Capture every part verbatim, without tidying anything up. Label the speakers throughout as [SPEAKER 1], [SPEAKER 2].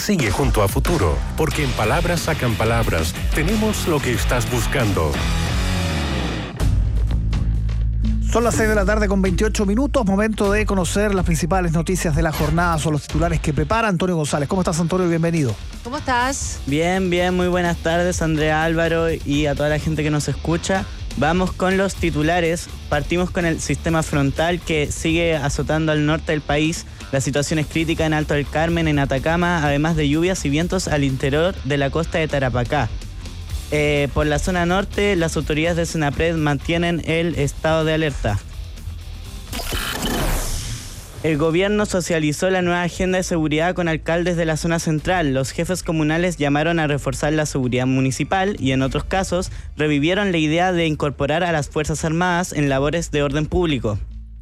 [SPEAKER 1] Sigue junto a Futuro, porque en Palabras Sacan Palabras tenemos lo que estás buscando.
[SPEAKER 2] Son las seis de la tarde con veintiocho minutos, momento de conocer las principales noticias de la jornada, son los titulares que prepara Antonio González. ¿Cómo estás, Antonio? Bienvenido.
[SPEAKER 3] ¿Cómo estás?
[SPEAKER 4] Bien, bien, muy buenas tardes, Andrea, Álvaro y a toda la gente que nos escucha. Vamos con los titulares. Partimos con el sistema frontal que sigue azotando al norte del país. La situación es crítica en Alto del Carmen, en Atacama, además de lluvias y vientos al interior de la costa de Tarapacá. Eh, por la zona norte, las autoridades de Senapred mantienen el estado de alerta. El gobierno socializó la nueva agenda de seguridad con alcaldes de la zona central. Los jefes comunales llamaron a reforzar la seguridad municipal y, en otros casos, revivieron la idea de incorporar a las Fuerzas Armadas en labores de orden público.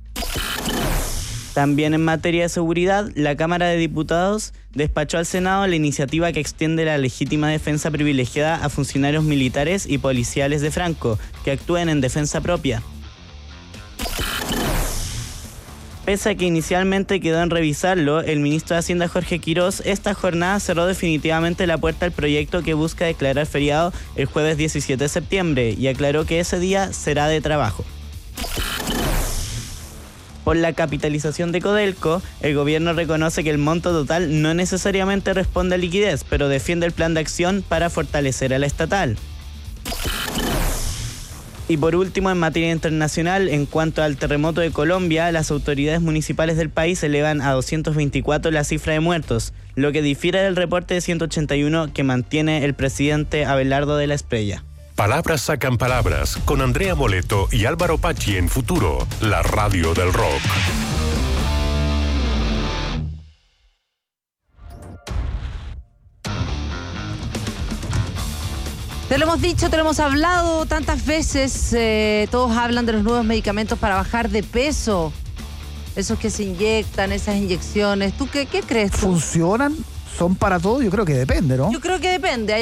[SPEAKER 4] También en materia de seguridad, la Cámara de Diputados despachó al Senado la iniciativa que extiende la legítima defensa privilegiada a funcionarios militares y policiales de Franco que actúen en defensa propia. Pese a que inicialmente quedó en revisarlo, el ministro de Hacienda Jorge Quirós esta jornada cerró definitivamente la puerta al proyecto que busca declarar feriado el jueves diecisiete de septiembre y aclaró que ese día será de trabajo. Por la capitalización de Codelco, el gobierno reconoce que el monto total no necesariamente responde a liquidez, pero defiende el plan de acción para fortalecer a la estatal. Y por último, en materia internacional, en cuanto al terremoto de Colombia, las autoridades municipales del país elevan a doscientos veinticuatro la cifra de muertos, lo que difiere del reporte de ciento ochenta y uno que mantiene el presidente Abelardo de la Espriella.
[SPEAKER 1] Palabras Sacan Palabras con Andrea Moleto y Álvaro Pachi en Futuro, la radio del rock.
[SPEAKER 3] Te lo hemos dicho, te lo hemos hablado tantas veces. Eh, todos hablan de los nuevos medicamentos para bajar de peso. Esos que se inyectan, esas inyecciones. ¿Tú qué, qué crees tú?
[SPEAKER 2] ¿Funcionan? ¿Son para todo? Yo creo que depende, ¿no?
[SPEAKER 3] Yo creo que depende.